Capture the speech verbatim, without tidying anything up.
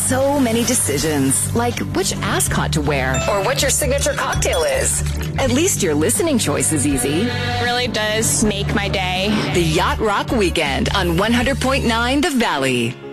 so many decisions, like which ascot to wear or what your signature cocktail is. At least your listening choice is easy. It really does make my day. The Yacht Rock Weekend on one hundred point nine The Valley.